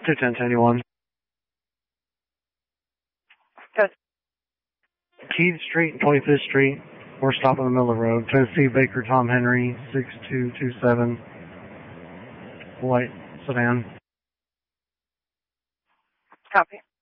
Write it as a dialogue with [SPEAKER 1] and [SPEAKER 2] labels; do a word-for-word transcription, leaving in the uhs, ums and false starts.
[SPEAKER 1] two ten to eighty-one.
[SPEAKER 2] Good.
[SPEAKER 1] Keith Street and twenty-fifth Street. We're stopping in the middle of the road. Tennessee Baker Tom Henry, six two two seven. White sedan.
[SPEAKER 2] Copy.